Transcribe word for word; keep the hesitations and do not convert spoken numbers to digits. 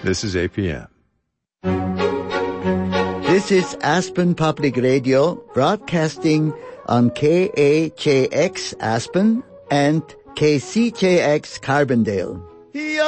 This is A P M. This is Aspen Public Radio, broadcasting on K A J X Aspen and K C J X Carbondale.